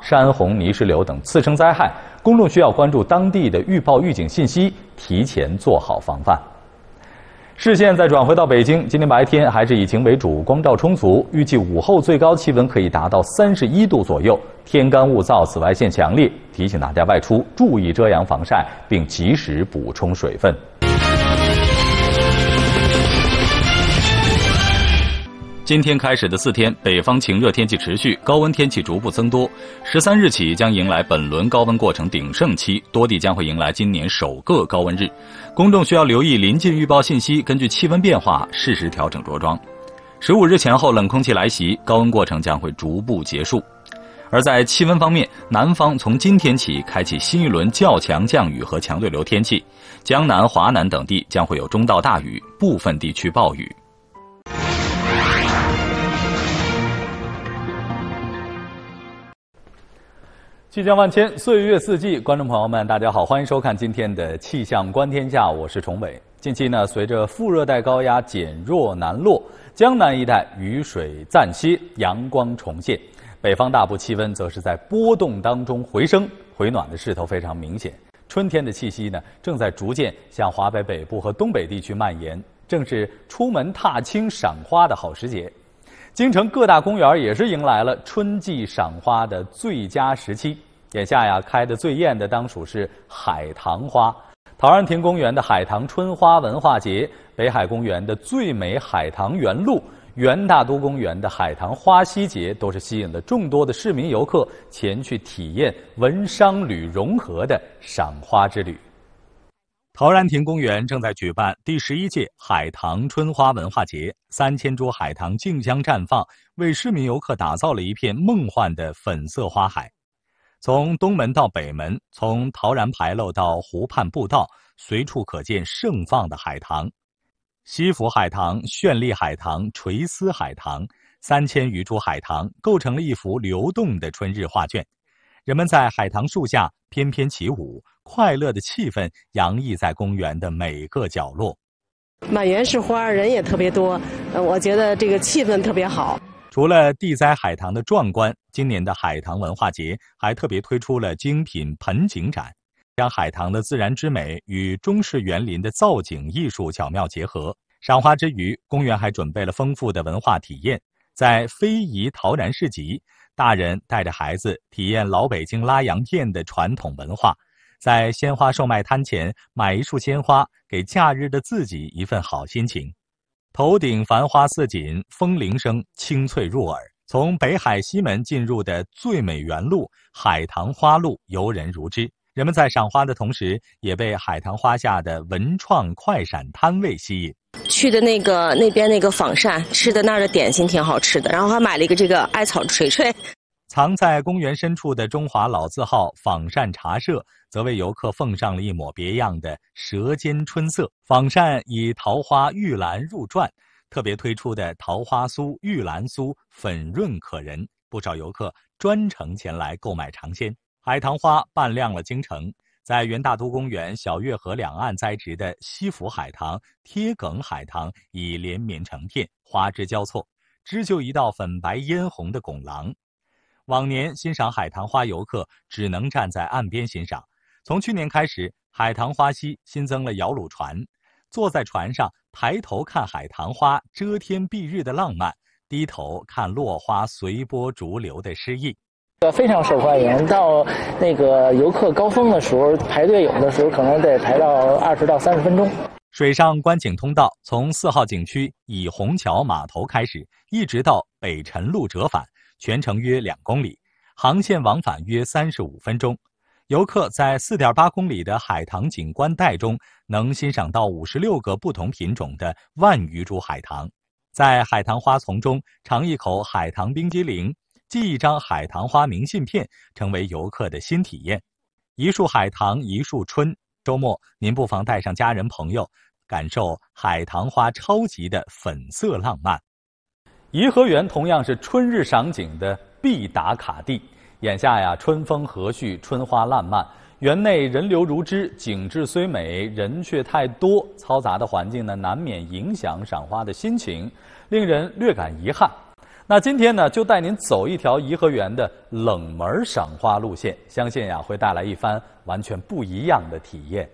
山洪、泥石流等次生灾害，公众需要关注当地的预报预警信息，提前做好防范。视线再转回到北京，今天白天还是以晴为主，光照充足，预计午后最高气温可以达到31度左右，天干物燥，紫外线强烈，提醒大家外出注意遮阳防晒，并及时补充水分。今天开始的4天，北方晴热天气持续，高温天气逐步增多。13日起将迎来本轮高温过程鼎盛期，多地将会迎来今年首个高温日。公众需要留意临近预报信息，根据气温变化适时调整着装。15日前后冷空气来袭，高温过程将会逐步结束。而在气温方面，南方从今天起开启新一轮较强降雨和强对流天气，江南、华南等地将会有中到大雨，部分地区暴雨。气象万千，岁月四季，观众朋友们，大家好，欢迎收看今天的气象观天下，我是崇伟。近期呢，随着副热带高压减弱南落，江南一带雨水暂歇，阳光重现，北方大部气温则是在波动当中回升，回暖的势头非常明显。春天的气息呢，正在逐渐向华北北部和东北地区蔓延，正是出门踏青赏花的好时节。京城各大公园也是迎来了春季赏花的最佳时期。眼下呀，开得最艳的当属是海棠花。陶然亭公园的海棠春花文化节，北海公园的最美海棠园路，元大都公园的海棠花溪节，都是吸引了众多的市民游客前去体验文商旅融合的赏花之旅。陶然亭公园正在举办第11届海棠春花文化节，3000株海棠竞相绽放，为市民游客打造了一片梦幻的粉色花海。从东门到北门，从陶然牌楼到湖畔步道，随处可见盛放的海棠。西府海棠、绚丽海棠、垂丝海棠，3000余株海棠构成了一幅流动的春日画卷。人们在海棠树下翩翩起舞，快乐的气氛洋溢在公园的每个角落。 满园是花，人也特别多，我觉得这个气氛特别好。 除了地栽海棠的壮观，今年的海棠文化节还特别推出了精品盆景展，将海棠的自然之美与中式园林的造景艺术巧妙结合。赏花之余，公园还准备了丰富的文化体验。在非遗陶然市集，大人带着孩子体验老北京拉洋片的传统文化，在鲜花售卖摊前买一束鲜花，给假日的自己一份好心情。头顶繁花似锦，风铃声清脆入耳。从北海西门进入的最美园路海棠花路游人如织，人们在赏花的同时，也被海棠花下的文创快闪摊位吸引。 去的那边那个仿膳，吃的那儿的点心挺好吃的，然后还买了一个这个艾草锤锤。 藏在公园深处的中华老字号仿膳茶社，则为游客奉上了一抹别样的舌尖春色。仿膳以桃花、玉兰入馔，特别推出的桃花酥、玉兰酥粉润可人，不少游客专程前来购买尝鲜。海棠花扮亮了京城，在元大都公园小月河两岸栽植的西府海棠、贴梗海棠已连绵成片，花枝交错，织就一道粉白嫣红的拱廊。往年欣赏海棠花游客只能站在岸边欣赏，从去年开始，海棠花溪新增了摇橹船，坐在船上抬头看海棠花遮天蔽日的浪漫，低头看落花随波逐流的诗意。 非常受欢迎，到那个游客高峰的时候排队，有的时候可能得排到20到30分钟。 水上观景通道从4号景区以虹桥码头开始，一直到北辰路折返，全程约2公里，航线往返约35分钟。游客在4.8公里的海棠景观带中，能欣赏到56个不同品种的万余株海棠。在海棠花丛中尝一口海棠冰激凌，寄一张海棠花明信片，成为游客的新体验。一树海棠一树春，周末您不妨带上家人朋友，感受海棠花超级的粉色浪漫。颐和园同样是春日赏景的必打卡地。眼下呀，春风和煦，春花烂漫，园内人流如织，景致虽美，人却太多，嘈杂的环境呢，难免影响赏花的心情，令人略感遗憾。 那今天呢，就带您走一条颐和园的冷门赏花路线，相信呀会带来一番完全不一样的体验。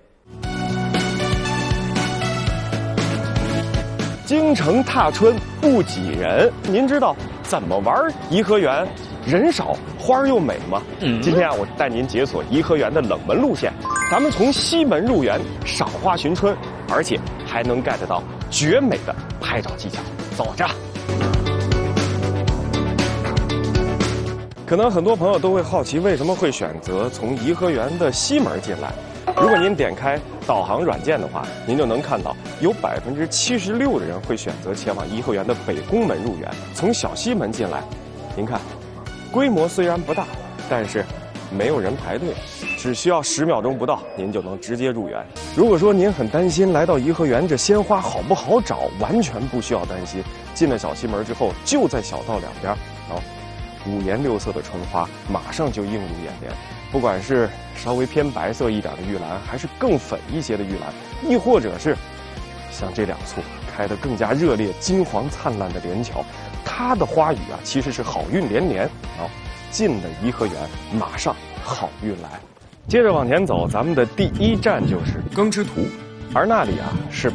京城踏春不挤人，您知道怎么玩颐和园人少花又美吗？今天啊，我带您解锁颐和园的冷门路线，咱们从西门入园赏花寻春，而且还能 get 到绝美的拍照技巧。走着。可能很多朋友都会好奇，为什么会选择从颐和园的西门进来？如果您点开导航软件的话，您就能看到有76%的人会选择前往颐和园的北宫门入园，从小西门进来。您看，规模虽然不大，但是没有人排队，只需要10秒钟不到，您就能直接入园。如果说您很担心来到颐和园这鲜花好不好找，完全不需要担心。进了小西门之后，就在小道两边五颜六色的春花马上就映入眼帘，不管是稍微偏白色一点的玉兰，还是更粉一些的玉兰，亦或者是像这两簇开得更加热烈、金黄灿烂的连翘，它的花语啊其实是好运连连。进了颐和园，马上好运来。接着往前走，咱们的第一站就是耕织图。而那里啊，是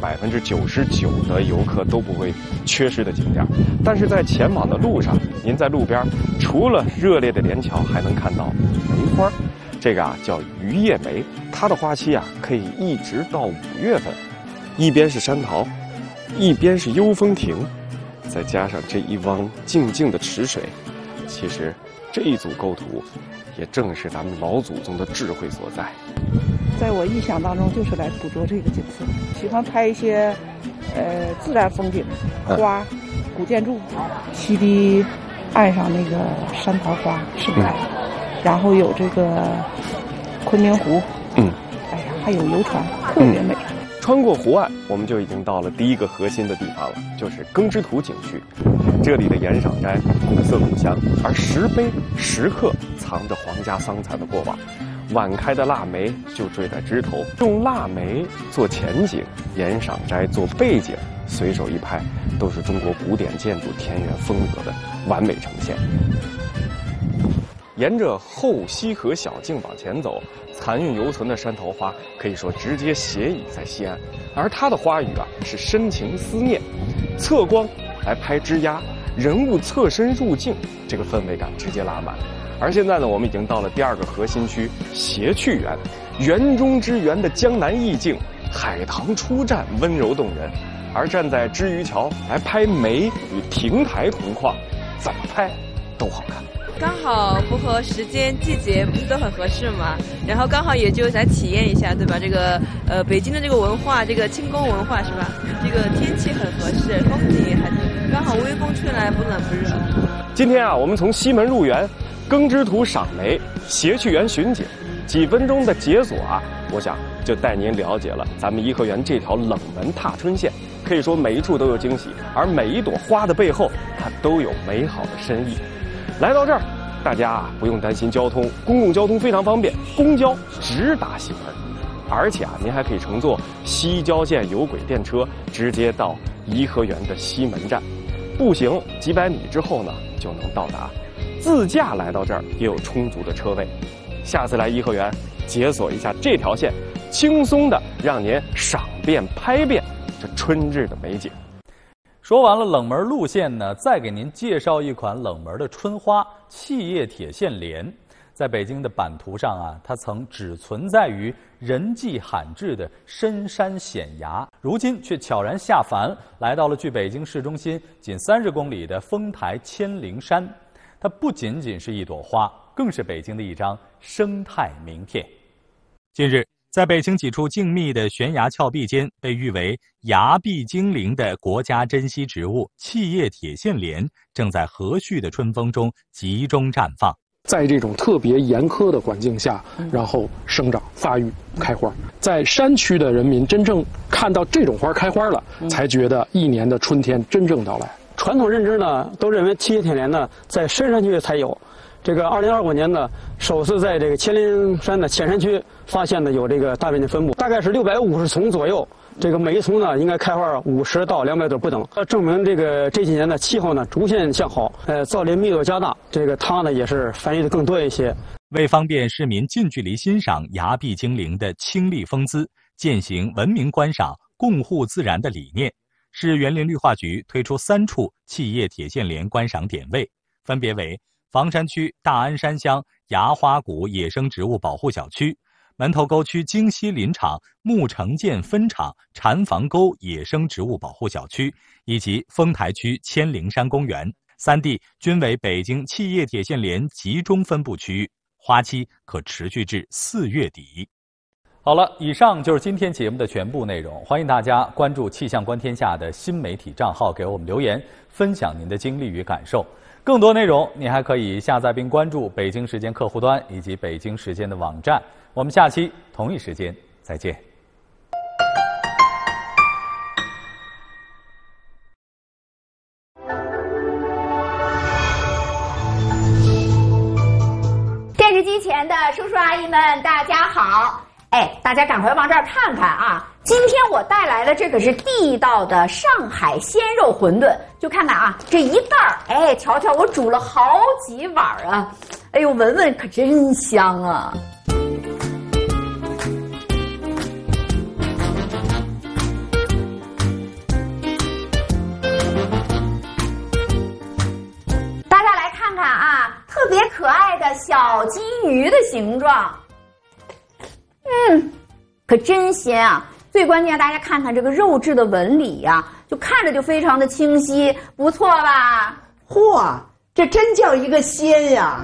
99%的游客都不会缺失的景点。但是在前往的路上，您在路边除了热烈的连翘，还能看到梅花。这个啊叫渔叶梅，它的花期啊可以一直到5月份。一边是山桃，一边是幽风亭，再加上这一汪静静的池水，其实这一组构图，也正是咱们老祖宗的智慧所在。 在我臆想当中，就是来捕捉这个景色，喜欢拍一些，自然风景、花、古建筑，西堤岸上那个山桃花盛开，然后有这个昆明湖，哎呀，还有游船，特别美。 穿过湖岸，我们就已经到了第一个核心的地方了，就是耕织图景区。这里的岩赏斋古色古香，而石碑石刻藏着皇家桑蚕的过往。晚开的腊梅就坠在枝头，用腊梅做前景，岩赏斋做背景，随手一拍，都是中国古典建筑田园风格的完美呈现。沿着后溪河小径往前走，残韵犹存的山桃花可以说直接斜倚在西岸，而它的花语啊是深情思念，侧光来拍枝丫，人物侧身入镜，这个氛围感直接拉满。而现在呢，我们已经到了第二个核心区谐趣园，园中之园的江南意境，海棠初绽，温柔动人。而站在知鱼桥来拍梅与亭台同框，怎么拍都好看。 刚好符合时间季节，不是都很合适吗？然后刚好也就来体验一下，对吧？这个北京的这个文化，这个清宫文化是吧？这个天气很合适，风景也还刚好，微风吹来不冷不热。 今天啊，我们从西门入园，耕织图赏梅，谐趣园巡景，几分钟的解锁啊，我想就带您了解了咱们颐和园这条冷门踏春线。可以说每一处都有惊喜，而每一朵花的背后，它都有美好的深意。来到这儿，大家啊不用担心交通，公共交通非常方便，公交直达西门，而且啊您还可以乘坐西郊线有轨电车直接到颐和园的西门站，步行几百米之后呢就能到达。自驾来到这儿也有充足的车位。下次来颐和园，解锁一下这条线，轻松的让您赏遍拍遍这春日的美景。 说完了冷门路线呢，再给您介绍一款冷门的春花——气叶铁线莲。在北京的版图上啊，它曾只存在于人迹罕至的深山险崖，如今却悄然下凡，来到了距北京市中心仅30公里的丰台千灵山。它不仅仅是一朵花，更是北京的一张生态名片。近日，在北京几处静谧的悬崖峭壁间，被誉为崖壁精灵的国家珍稀植物气叶铁线莲，正在和煦的春风中集中绽放。 在这种特别严苛的环境下，然后生长、发育、开花。在山区的人民真正看到这种花开花了，才觉得一年的春天真正到来。 传统认知呢，都认为气叶铁莲呢在深山区才有， 这个2025年呢，首次在这个千灵山的浅山区发现的有这个大面积分布，大概是650丛左右。这个每一丛呢，应该开花50到200朵不等，证明这几年的气候呢逐渐向好，造林密度加大，这个它呢也是繁育的更多一些。 为方便市民近距离欣赏崖壁精灵的清丽风姿，践行文明观赏、共护自然的理念，市园林绿化局推出3处气叶铁线莲观赏点位，分别为房山区大安山乡崖花谷野生植物保护小区、门头沟区京西林场木城涧分场禅房沟野生植物保护小区，以及丰台区千灵山公园，3地均为北京气叶铁线莲集中分布区域，花期可持续至4月底。好了，以上就是今天节目的全部内容。欢迎大家关注气象观天下的新媒体账号，给我们留言，分享您的经历与感受。更多内容你还可以下载并关注北京时间客户端以及北京时间的网站。我们下期同一时间再见。 电视机前的叔叔阿姨们，大家好！大家赶快往这儿看看啊！今天我带来的这可是地道的上海鲜肉馄饨，就看看啊，这一袋儿，瞧瞧我煮了好几碗啊！哎呦，闻闻可真香啊！大家来看看啊，特别可爱的小金鱼的形状。可真鲜啊！最关键，大家看看这个肉质的纹理呀，就看着就非常的清晰，不错吧？ 嚯，这真叫一个鲜呀！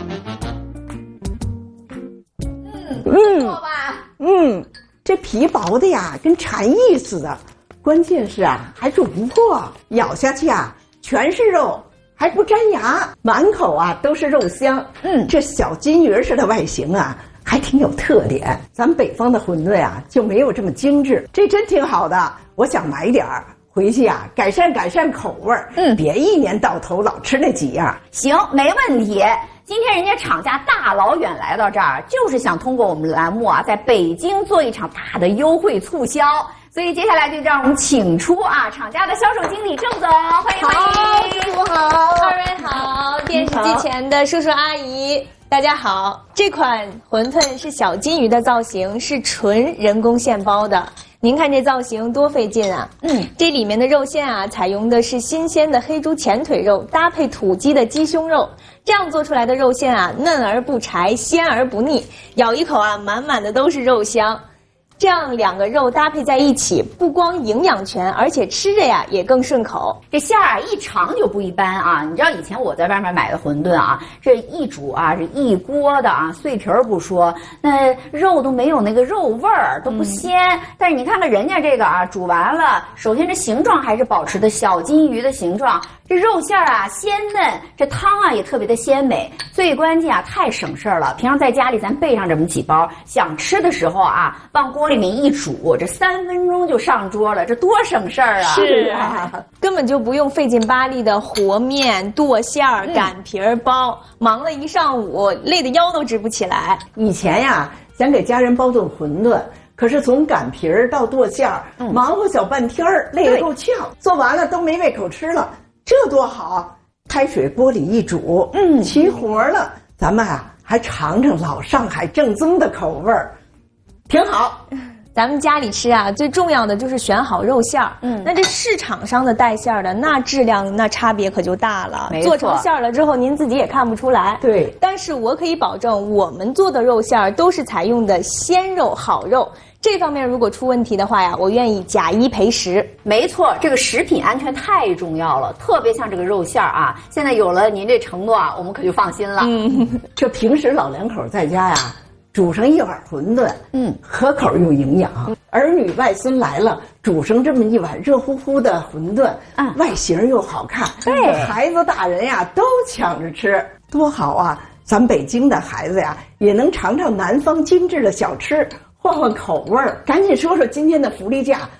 不错吧？ 这皮薄的呀，跟蝉翼似的，关键是啊，还煮不破，咬下去啊，全是肉，还不粘牙，满口啊都是肉香。这小金鱼似的外形啊，还挺有特点。咱北方的馄饨啊，就没有这么精致，这真挺好的。我想买点儿回去啊，改善口味儿。别一年到头老吃那几样。 行，没问题。今天人家厂家大老远来到这儿，就是想通过我们的栏目啊，在北京做一场大的优惠促销。所以接下来就让我们请出啊厂家的销售经理郑总，欢迎。 好，师傅好，二位好，电视机前的叔叔阿姨大家好。这款馄饨是小金鱼的造型，是纯人工现包的。您看这造型多费劲啊！这里面的肉馅啊，采用的是新鲜的黑猪前腿肉，搭配土鸡的鸡胸肉，这样做出来的肉馅啊，嫩而不柴，鲜而不腻，咬一口啊，满满的都是肉香。这样2个肉搭配在一起，不光营养全，而且吃着呀也更顺口。 这馅儿啊一尝就不一般啊！你知道以前我在外面买的馄饨啊，这一煮啊，这一锅的啊，碎皮儿不说，那肉都没有那个肉味儿，都不鲜。但是你看看人家这个啊，煮完了，首先这形状还是保持的小金鱼的形状，这肉馅儿啊鲜嫩，这汤啊也特别的鲜美。最关键啊，太省事儿了。平常在家里咱备上这么几包，想吃的时候啊，往锅里面一煮，这3分钟就上桌了，这多省事儿啊！ 是啊，根本就不用费劲巴力的和面、剁馅儿、擀皮儿、包，忙了一上午，累得腰都直不起来。 以前呀，想给家人包顿馄饨，可是从擀皮儿到剁馅儿，忙活小半天儿，累得够呛，做完了都没胃口吃了。这多好，开水锅里一煮，齐活了。咱们啊，还尝尝老上海正宗的口味儿，挺好。 咱们家里吃啊，最重要的就是选好肉馅儿。那这市场上的带馅儿的，那质量那差别可就大了。做成馅儿了之后，您自己也看不出来。 对， 但是我可以保证，我们做的肉馅儿都是采用的鲜肉、好肉。这方面如果出问题的话呀，我愿意假1赔10。 没错，这个食品安全太重要了，特别像这个肉馅儿啊，现在有了您这承诺啊，我们可就放心了。 这平时老2口在家呀，煮上一碗馄饨，合口又营养。儿女外孙来了，煮上这么一碗热乎乎的馄饨，外形又好看，孩子大人呀都抢着吃，多好啊！咱北京的孩子呀，也能尝尝南方精致的小吃，换换口味儿。赶紧说说今天的福利价，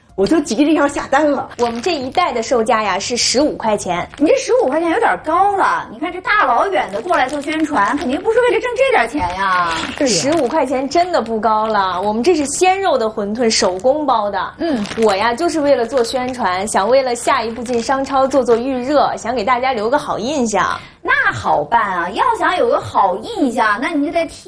我就急着要下单了。 我们这一袋的售价呀是15块钱， 你这15块钱有点高了。你看这大老远的过来做宣传，肯定不是为了挣这点钱呀。 15块钱真的不高了。我们这是鲜肉的馄饨，手工包的。我呀就是为了做宣传，想为了下一步进商超做预热，想给大家留个好印象。 那好办啊，要想有个好印象，那你就得